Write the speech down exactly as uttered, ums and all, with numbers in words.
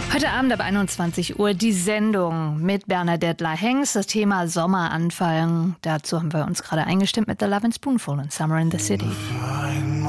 Heute Abend ab einundzwanzig Uhr die Sendung mit Bernadette Lahengst, das Thema Sommer anfangen. Dazu haben wir uns gerade eingestimmt mit The Lovin' Spoonful und Summer in the City.